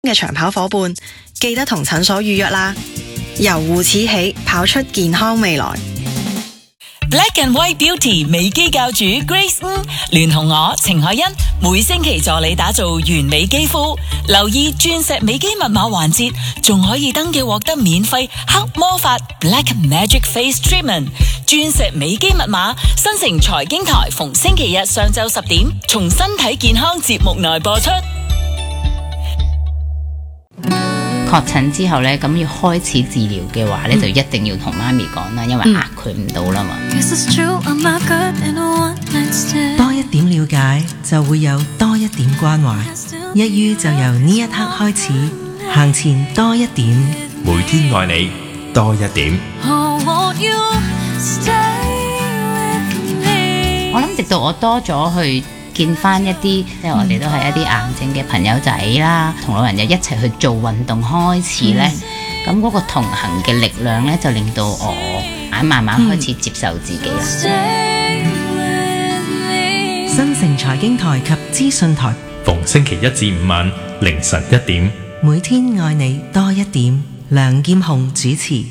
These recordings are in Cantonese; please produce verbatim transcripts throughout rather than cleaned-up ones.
嘅長跑伙伴，記得同診所預約啦。由護齒起，跑出健康未來。 Black and White Beauty 美肌教主 Grace 吳聯同我程海欣，每星期助你打造完美肌膚。留意鑽石美肌密碼環節，仲可以登記獲得免費黑魔法 Black Magic Face Treatment。鑽石美肌密碼，新城財經台逢星期日上晝十點，從身體健康節目內播出。 確診之後咧，咁要開始治療嘅話咧，嗯、就一定要同媽咪講啦，因為壓佢唔到啦嘛。 多一點了解，就會有多一點關懷。一於就由呢一刻開始，行前多一點， 每天愛你多一點。 我諗直到我多咗去見翻一啲，即係我哋都係一啲癌症嘅朋友仔啦，同老人家一齊去做運動開始咧，咁嗰、嗯、個同行嘅力量咧，就令到我慢慢開始接受自己啦。 嗯、新城財經台及資訊台， 逢星期一至五晚凌晨一點， 每天愛你多一點。梁劍虹主持。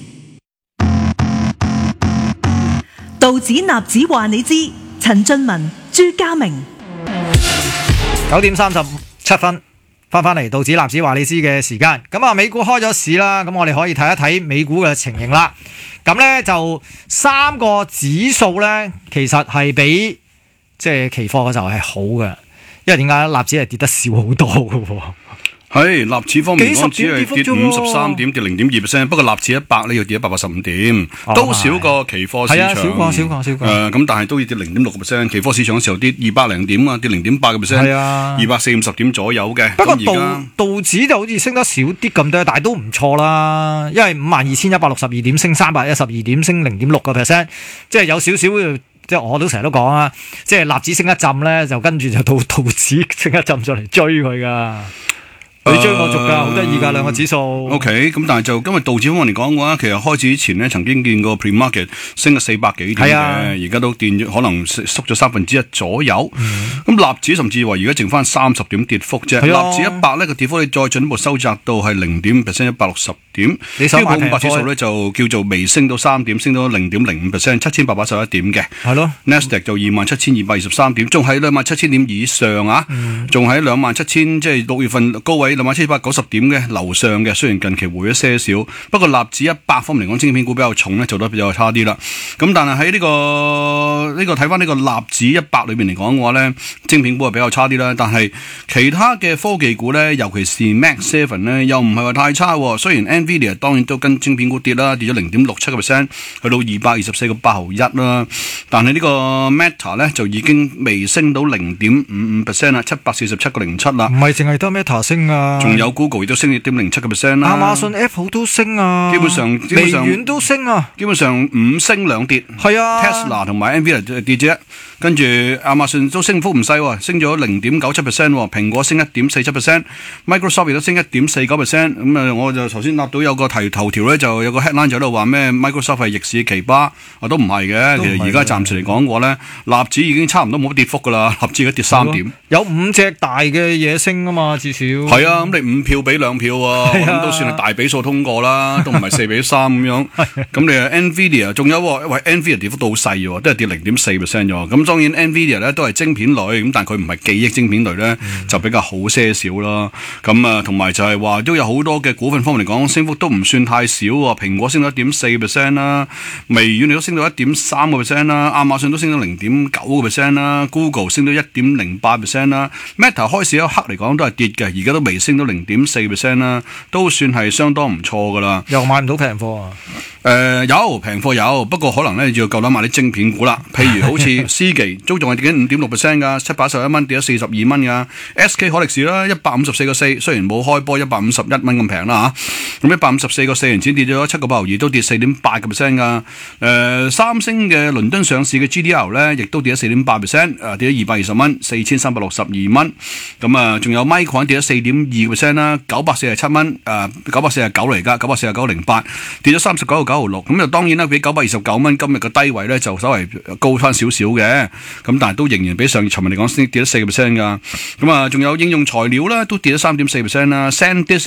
道指納指話你知，陳俊文、朱家明。 九點三十七分，翻返嚟道指納指話你知嘅時間。咁啊，美股開咗市啦，咁我哋可以睇一睇美股嘅情形啦。咁呢就三個指數呢，其實係比即係期貨嘅時候係好嘅，因為點解納指係跌得少好多嘅喎。 係納指方面講，只係跌五十三點，跌零點二 percent。不過納指一百呢要跌一百八十五點，哦、都少過期貨市場。係啊，少過少過少過。誒，咁、呃、但係都要跌零點六個 percent。期貨市場嘅時候跌二百零點啊，跌零點八個 percent。係啊，二百四五十點左右嘅。不過道道指就好似升得少啲咁多，但係都唔錯啦。因為五萬二千一百六十二點，升三百一十二點，升零點六個 percent，即係有少少。即係我都成日都講啊，即係納指升一浸咧，就跟住就到道指升一浸上嚟追佢噶。你追我逐噶，好得意噶兩個指數。O K， 咁但係就今日道指方面嚟講嘅話，其實開始之前呢曾經見過 pre-market 升咗四百幾點嘅，而家、啊、都跌可能縮咗三分之一左右。咁納、嗯、指甚至話而家剩翻三十點跌幅啫。納、啊、指一百呢個跌幅你再進一步收窄到係零點五 percent， 一百六十點。標普五百指數咧就叫做微升到三點，升到零點零五 percent， 七千八百十一點嘅。係咯。Nasdaq 就二萬七千二百二十三點，仲喺兩萬七千點以上啊，仲喺兩萬七千，即係六月份高位。兩萬七百九十點嘅樓上嘅，雖然近期回咗些少，不過納指一百方面嚟講，晶片股比較重咧，做得比較差啲啦。咁但係喺呢個呢、這個睇翻呢個納指一百裏面嚟講嘅話咧，晶片股係比較差啲啦。但係其他嘅科技股咧，尤其是 Mac Seven 咧，又唔係話太差。雖然 Nvidia 當然都跟晶片股跌啦，跌咗零點六七個 percent， 去到二百二十四個八毫一啦。但係呢個 Meta 咧就已經微升到零點五五 percent 啦，七百四十七個零七啦。唔係淨係得 Meta 升啊。仲有 Google 亦都升一點零七個 percent 啦，亞馬遜 Apple 都升啊，基本上基本上微軟都升啊，基本上五升兩跌，係啊 ，Tesla 同埋 Nvidia 跌啫，跟住亞馬遜都升幅唔細喎，升咗零點九七 percent， 蘋果升一點四七 percent，Microsoft 亦都升一點四九 percent， 咁啊，我就頭先納到有個題頭條咧，就有個 headline 就喺度話咩 Microsoft 係逆市奇葩，我都唔係嘅，其實而家暫時嚟講嘅話咧，納指已經差唔多冇乜跌幅噶啦，納指而家跌三點，有五隻大嘅嘢升啊嘛，至少係啊，咁你五票比兩票啊，咁、啊、都算係大比數通過啦，都唔係四比三咁樣。咁你啊 Nvidia 仲有喂 Nvidia 跌幅都好細喎，都係跌零點四 percent 咗。咁當然 Nvidia 咧都係晶片類，咁但係佢唔係記憶晶片類咧，嗯、就比較好些少啦。咁啊，同埋就係話都有好多嘅股份方面嚟講，升幅都唔算太少喎。蘋果升到一點四 percent 啦，微軟亦都升到一點三個 percent 啦，亞馬遜都升到零點九個 percent 啦 ，Google 升到一點零八 percent 啦 ，Meta 開市一刻嚟講都係跌嘅，而家都微升到零點四 percent 啦，都算係相當唔錯噶啦。又買唔到平貨啊？誒、呃，有平貨有，不過可能咧要夠膽買啲晶片股啦。譬如好似思奇，都仲係跌緊五點六 percent 噶，七百一十一蚊跌咗四十二蚊噶。S K 海力士啦，一百五十四個四，雖然冇開波一百五十一蚊咁平啦吓，咁一百五十四個四元錢跌咗七個八毫二，都跌四點八個 percent 噶。誒、呃，三星嘅倫敦上市嘅 G D R 咧，亦都跌咗四點八 percent， 誒跌咗二百二十蚊，四千三百六十二蚊。咁啊，仲有 Micron 跌咗四點二 percent 啦，九百四十七蚊，誒九百四十九嚟噶，九百四十九零八，跌咗三十九個九毫六。咁就當然啦，比九百二十九蚊今日嘅低位咧就稍微高翻少少嘅，咁但係都仍然比上尋日嚟講先跌咗四個 percent 噶。咁啊，仲有應用材料啦，都跌咗三點四 percent 啦。SanDisk